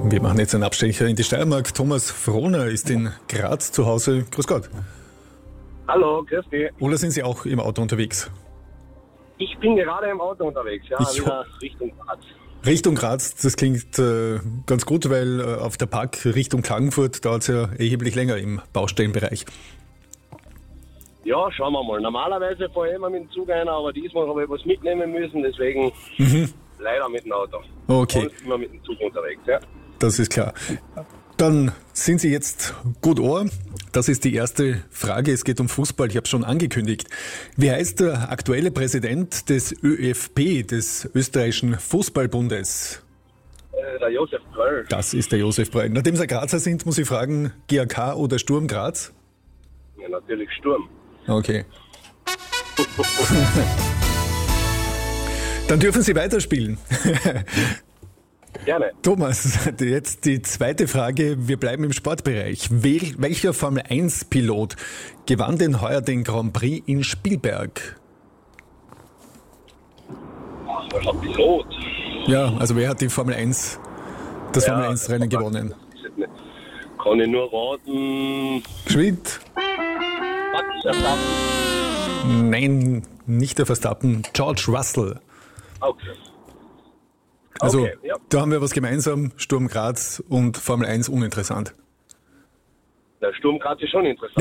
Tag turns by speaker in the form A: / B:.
A: Wir machen jetzt einen Abstecher in die Steiermark. Thomas Frohner ist in Graz zu Hause. Grüß Gott.
B: Hallo, grüß dich.
A: Oder sind Sie auch im Auto unterwegs?
B: Ich bin gerade im Auto unterwegs, ja,
A: Ich
B: wieder Richtung Graz.
A: Richtung Graz, das klingt ganz gut, weil auf der Pack Richtung Klagenfurt dauert es ja erheblich länger im Baustellenbereich.
B: Ja, schauen wir mal. Normalerweise fahre ich immer mit dem Zug ein, aber diesmal habe ich was mitnehmen müssen, deswegen leider mit dem Auto.
A: Okay,
B: Sonst immer mit dem Zug unterwegs, ja.
A: das ist klar. Dann sind Sie jetzt gut Ohr. Das ist die erste Frage. Es geht um Fußball. Ich habe es schon angekündigt. Wie heißt der aktuelle Präsident des ÖFB, des Österreichischen Fußballbundes?
B: Der Josef Bröll.
A: Das ist der Josef Breuer. Nachdem Sie Grazer sind, muss ich fragen, GAK oder Sturm Graz?
B: Ja, natürlich Sturm.
A: Okay. Dann dürfen Sie weiterspielen.
B: Gerne.
A: Thomas, jetzt die zweite Frage. Wir bleiben im Sportbereich. Welcher Formel-1-Pilot gewann denn heuer den Grand Prix in Spielberg?
B: Welcher Pilot?
A: Ja, also wer hat die Formel 1, das Formel 1-Rennen gewonnen?
B: Kann ich nur raten.
A: Geschwind?
B: Max Verstappen.
A: Nein, nicht der Verstappen. George Russell.
B: Okay.
A: Also,
B: Okay, ja.
A: da haben wir was gemeinsam. Sturm Graz und Formel 1 uninteressant.
B: Der Sturm Graz ist schon interessant.